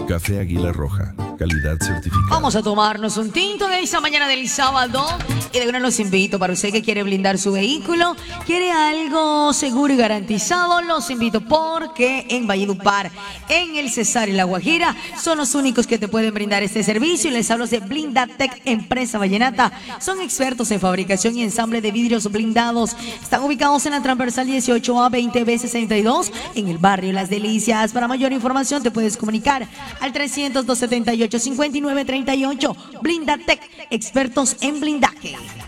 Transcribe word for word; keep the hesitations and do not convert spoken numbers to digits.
Café Águila Roja, calidad certificada. Vamos a tomarnos un tinto de esta mañana del sábado. Y de una los invito, para usted que quiere blindar su vehículo, quiere algo seguro y garantizado, los invito porque en Valledupar, en el Cesar y La Guajira, son los únicos que te pueden brindar este servicio. Y les hablo de Blindatec, empresa vallenata. Son expertos en fabricación y ensamble de vidrios blindados. Están ubicados en la transversal dieciocho A veinte B sesenta y dos, en el barrio Las Delicias. Para mayor información te puedes comunicar al trescientos, doscientos setenta y ocho, cincuenta y nueve treinta y ocho. Blindatec, expertos en blindaje.